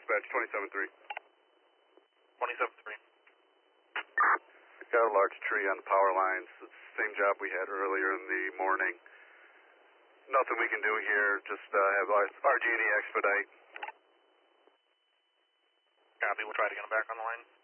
dispatch, 27-3. 27-3. We've got a large tree on the power lines. It's the same job we had earlier in the morning. Nothing we can do here, just have RG&E expedite. Copy, we'll try to get him back on the line.